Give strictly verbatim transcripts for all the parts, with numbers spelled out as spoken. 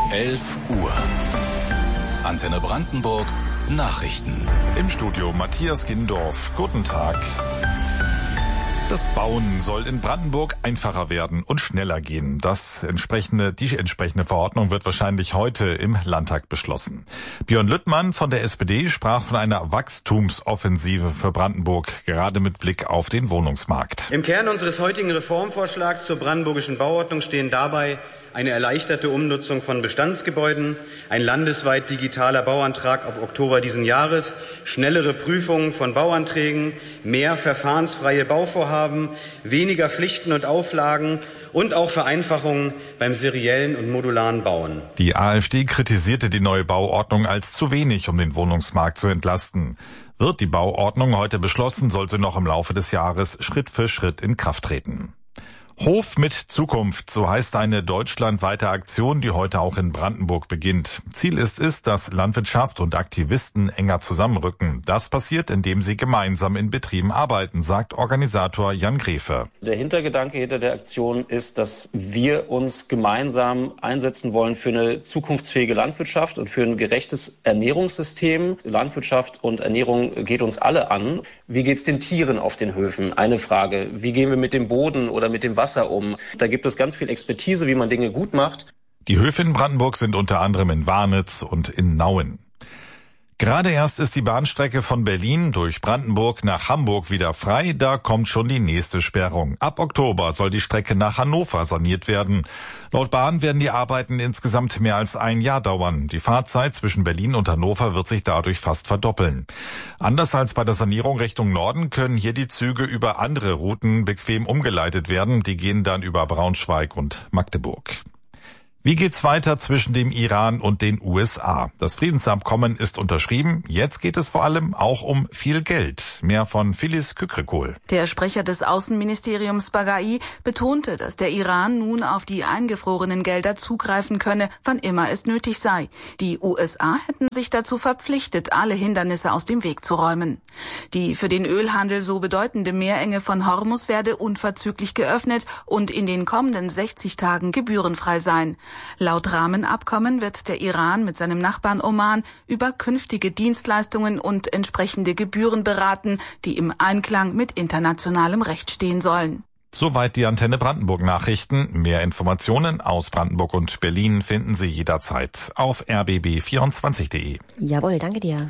elf Uhr. Antenne Brandenburg Nachrichten. Im Studio Matthias Gindorf. Guten Tag. Das Bauen soll in Brandenburg einfacher werden und schneller gehen. Das entsprechende, die entsprechende Verordnung wird wahrscheinlich heute im Landtag beschlossen. Björn Lüttmann von der S P D sprach von einer Wachstumsoffensive für Brandenburg, gerade mit Blick auf den Wohnungsmarkt. Im Kern unseres heutigen Reformvorschlags zur brandenburgischen Bauordnung stehen dabei eine erleichterte Umnutzung von Bestandsgebäuden, ein landesweit digitaler Bauantrag ab Oktober diesen Jahres, schnellere Prüfungen von Bauanträgen, mehr verfahrensfreie Bauvorhaben, weniger Pflichten und Auflagen und auch Vereinfachungen beim seriellen und modularen Bauen. Die AfD kritisierte die neue Bauordnung als zu wenig, um den Wohnungsmarkt zu entlasten. Wird die Bauordnung heute beschlossen, soll sie noch im Laufe des Jahres Schritt für Schritt in Kraft treten. Hof mit Zukunft, so heißt eine deutschlandweite Aktion, die heute auch in Brandenburg beginnt. Ziel ist es, dass Landwirtschaft und Aktivisten enger zusammenrücken. Das passiert, indem sie gemeinsam in Betrieben arbeiten, sagt Organisator Jan Grefe. Der Hintergedanke hinter der Aktion ist, dass wir uns gemeinsam einsetzen wollen für eine zukunftsfähige Landwirtschaft und für ein gerechtes Ernährungssystem. Landwirtschaft und Ernährung geht uns alle an. Wie geht es den Tieren auf den Höfen? Eine Frage. Wie gehen wir mit dem Boden oder mit dem Wasser um? Da gibt es ganz viel Expertise, wie man Dinge gut macht. Die Höfe in Brandenburg sind unter anderem in Warnitz und in Nauen. Gerade erst ist die Bahnstrecke von Berlin durch Brandenburg nach Hamburg wieder frei. Da kommt schon die nächste Sperrung. Ab Oktober soll die Strecke nach Hannover saniert werden. Laut Bahn werden die Arbeiten insgesamt mehr als ein Jahr dauern. Die Fahrzeit zwischen Berlin und Hannover wird sich dadurch fast verdoppeln. Anders als bei der Sanierung Richtung Norden können hier die Züge über andere Routen bequem umgeleitet werden. Die gehen dann über Braunschweig und Magdeburg. Wie geht's weiter zwischen dem Iran und den U S A? Das Friedensabkommen ist unterschrieben. Jetzt geht es vor allem auch um viel Geld. Mehr von Phyllis Kükrikohl. Der Sprecher des Außenministeriums Baghai betonte, dass der Iran nun auf die eingefrorenen Gelder zugreifen könne, wann immer es nötig sei. Die U S A hätten sich dazu verpflichtet, alle Hindernisse aus dem Weg zu räumen. Die für den Ölhandel so bedeutende Meerenge von Hormuz werde unverzüglich geöffnet und in den kommenden sechzig Tagen gebührenfrei sein. Laut Rahmenabkommen wird der Iran mit seinem Nachbarn Oman über künftige Dienstleistungen und entsprechende Gebühren beraten, die im Einklang mit internationalem Recht stehen sollen. Soweit die Antenne Brandenburg Nachrichten. Mehr Informationen aus Brandenburg und Berlin finden Sie jederzeit auf r b b vierundzwanzig punkt de. Jawohl, danke dir.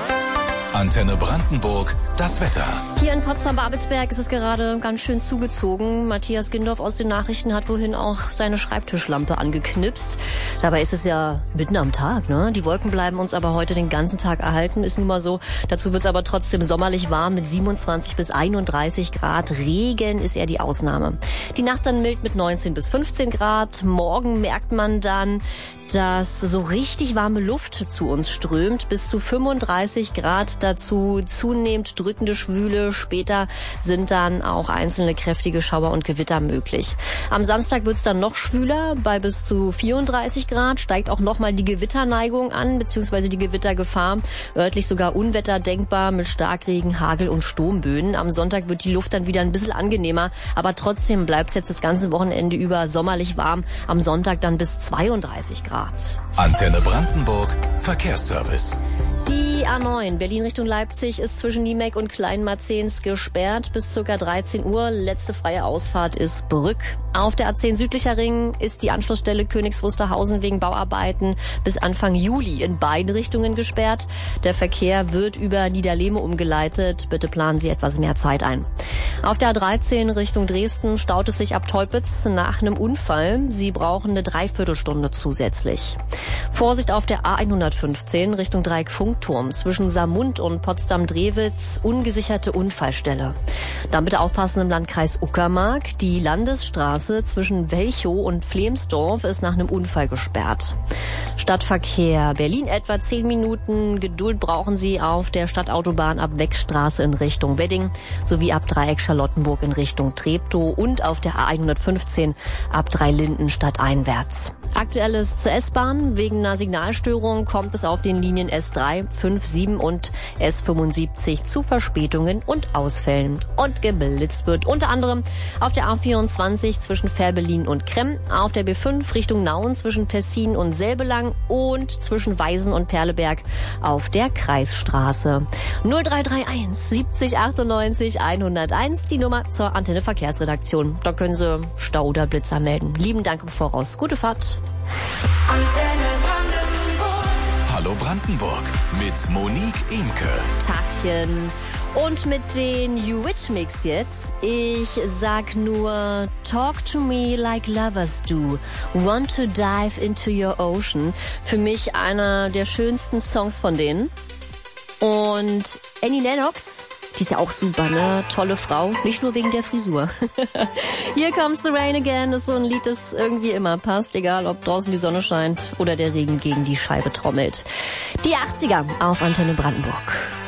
Antenne Brandenburg, das Wetter. Hier in Potsdam-Babelsberg ist es gerade ganz schön zugezogen. Matthias Gindorf aus den Nachrichten hat wohin auch seine Schreibtischlampe angeknipst. Dabei ist es ja mitten am Tag, ne? Die Wolken bleiben uns aber heute den ganzen Tag erhalten, ist nun mal so. Dazu wird es aber trotzdem sommerlich warm mit siebenundzwanzig bis einunddreißig Grad. Regen ist eher die Ausnahme. Die Nacht dann mild mit neunzehn bis fünfzehn Grad. Morgen merkt man dann, dass so richtig warme Luft zu uns strömt, bis zu fünfunddreißig Grad, dazu zunehmend drückende Schwüle. Später sind dann auch einzelne kräftige Schauer und Gewitter möglich. Am Samstag wird es dann noch schwüler, bei bis zu vierunddreißig Grad, steigt auch nochmal die Gewitterneigung an, beziehungsweise die Gewittergefahr, örtlich sogar Unwetter denkbar mit Starkregen, Hagel und Sturmböen. Am Sonntag wird die Luft dann wieder ein bisschen angenehmer, aber trotzdem bleibt es jetzt das ganze Wochenende über sommerlich warm, am Sonntag dann bis zweiunddreißig Grad. Antenne Brandenburg, Verkehrsservice. Die A neun Berlin Richtung Leipzig ist zwischen Niemek und Kleinmarzens gesperrt bis ca. dreizehn Uhr. Letzte freie Ausfahrt ist Brück. Auf der A zehn Südlicher Ring ist die Anschlussstelle Königs Wusterhausen wegen Bauarbeiten bis Anfang Juli in beiden Richtungen gesperrt. Der Verkehr wird über Niederlehme umgeleitet. Bitte planen Sie etwas mehr Zeit ein. Auf der A dreizehn Richtung Dresden staut es sich ab Teupitz nach einem Unfall. Sie brauchen eine Dreiviertelstunde zusätzlich. Vorsicht auf der A hundertfünfzehn Richtung Dreieck Funkturm zwischen Saarmund und Potsdam-Drewitz, ungesicherte Unfallstelle. Dann bitte aufpassen im Landkreis Uckermark. Die Landesstraße zwischen Welchow und Flemsdorf ist nach einem Unfall gesperrt. Stadtverkehr Berlin etwa zehn Minuten. Geduld brauchen Sie auf der Stadtautobahn ab Weckstraße in Richtung Wedding sowie ab Dreieck Charlottenburg in Richtung Treptow und auf der A hundertfünfzehn ab Dreilinden stadteinwärts. Aktuell Aktuelles zur S-Bahn. Wegen einer Signalstörung kommt es auf den Linien S drei, fünf, sieben und S fünfundsiebzig zu Verspätungen und Ausfällen. Und geblitzt wird unter anderem auf der A vierundzwanzig zwischen Fährberlin und Kremm, auf der B fünf Richtung Nauen zwischen Pessin und Selbelang und zwischen Weisen und Perleberg auf der Kreisstraße. null drei drei eins siebzig achtundneunzig hunderteins, die Nummer zur Antenne Verkehrsredaktion. Da können Sie Stau oder Blitzer melden. Lieben Dank im Voraus. Gute Fahrt. Antenne Brandenburg. Hallo Brandenburg mit Monique Imke. Tagchen. Und mit den Eurythmics jetzt. Ich sag nur, talk to me like lovers do. Want to dive into your ocean. Für mich einer der schönsten Songs von denen. Und Annie Lennox, die ist ja auch super, ne? Tolle Frau, nicht nur wegen der Frisur. Here Comes the Rain Again ist so ein Lied, das irgendwie immer passt, egal ob draußen die Sonne scheint oder der Regen gegen die Scheibe trommelt. Die achtziger auf Antenne Brandenburg.